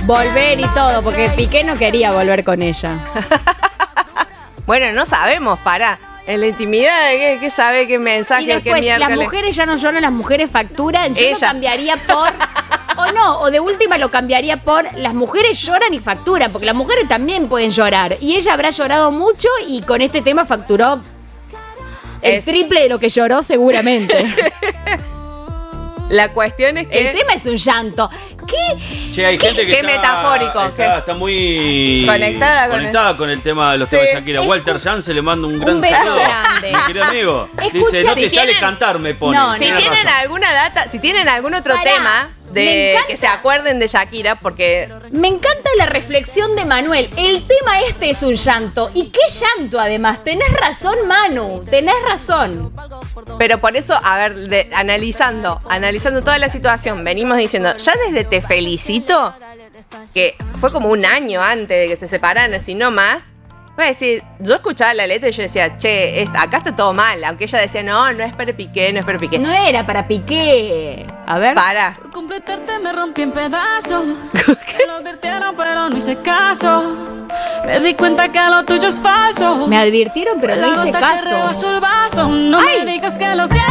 volver y todo, porque Piqué no quería volver con ella. Bueno, no sabemos, pará. En la intimidad, ¿qué sabe? ¿Qué mensaje? Y después, ¿qué las mujeres ya no lloran, las mujeres facturan. Yo lo cambiaría por... O no, o de última lo cambiaría por las mujeres lloran y facturan, porque las mujeres también pueden llorar. Y ella habrá llorado mucho y con este tema facturó el triple de lo que lloró seguramente. La cuestión es que... El tema es un llanto. ¿Qué? Che, hay gente que qué metafórico. Está muy conectada con el tema de los temas de Shakira. Walter Jansen le mando un gran beso saludo. grande. Mi querido amigo. Escucha, Dice, no te si sale tienen- cantar, me pone. No, Si Tiene tienen razón. alguna data, si tienen algún otro Pará, tema me de encanta. que se acuerden de Shakira, porque Me encanta la reflexión de Manuel. El tema este es un llanto. ¿Y qué llanto además? Tenés razón, Manu. Tenés razón. pero por eso, a ver, analizando toda la situación, venimos diciendo, ya desde Te Felicito, que fue como un año antes de que se separaran, si no más, voy a decir, yo escuchaba la letra y yo decía, che, acá está todo mal, aunque ella decía, no es para Piqué, no es para Piqué. No era para Piqué. A ver. Para. Por completarte me rompí en pedazos. Me lo advirtieron pero no hice caso. Me di cuenta que lo tuyo es falso. Me advirtieron, pero Fue no la hice gota que caso. rebasó el vaso. No Ay. me digas que lo siento.